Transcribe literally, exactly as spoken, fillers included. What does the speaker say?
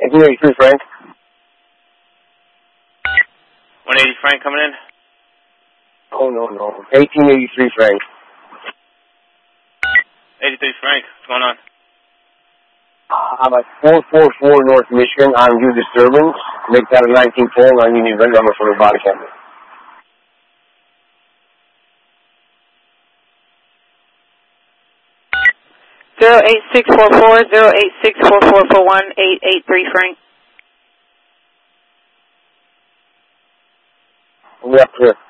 eighteen eighty-three, Frank. one eighty, Frank, coming in. Oh, no, no. eighteen eighty-three, Frank. eighty-three, Frank. What's going on? I'm at four forty-four North Michigan on due disturbance. Make that a nineteen four on Union Bend number for the body camera. Zero eight six four four zero eight six four four four one eight eight three, Frank. We have clear.